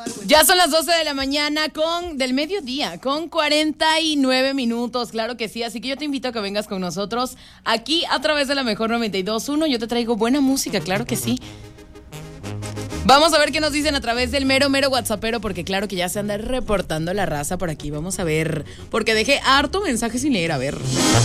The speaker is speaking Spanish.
Ya son las 12 de la mañana del mediodía, con 49 minutos, claro que sí, así que yo te invito a que vengas con nosotros aquí a través de la Mejor 92.1, yo te traigo buena música, claro que sí. Vamos a ver qué nos dicen a través del mero WhatsAppero, porque claro que ya se anda reportando la raza por aquí, vamos a ver, porque dejé harto mensaje sin leer, a ver.